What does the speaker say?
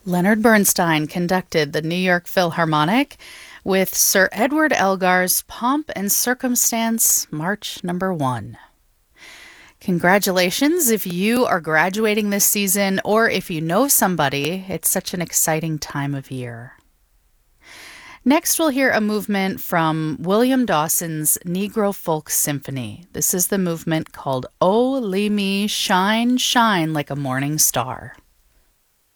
Leonard Bernstein conducted the New York Philharmonic with Sir Edward Elgar's Pomp and Circumstance, March number 1. Congratulations if you are graduating this season or if you know somebody. It's such an exciting time of year. Next, we'll hear a movement from William Dawson's Negro Folk Symphony. This is the movement called "Oh, Lee Me, Shine, Shine Like a Morning Star."